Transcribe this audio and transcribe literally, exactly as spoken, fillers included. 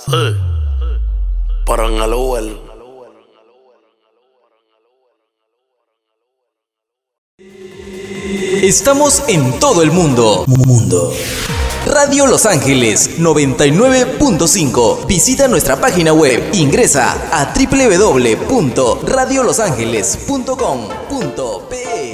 Eh, para en el Uber. Estamos en todo el mundo. Mundo. Radio Los Ángeles noventa y nueve punto cinco. Visita nuestra página web. Ingresa a doble u doble u doble u punto radio los ángeles punto com punto pe.